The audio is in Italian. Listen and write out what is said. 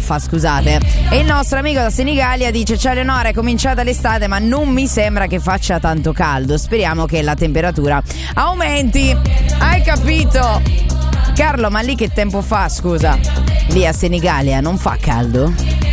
fa, scusate. E il nostro amico da Senigallia dice: ciao Eleonora, è cominciata l'estate ma non mi sembra che faccia tanto caldo, speriamo che la temperatura aumenti. Hai capito? Carlo, ma lì che tempo fa, scusa? Lì a Senigallia non fa caldo?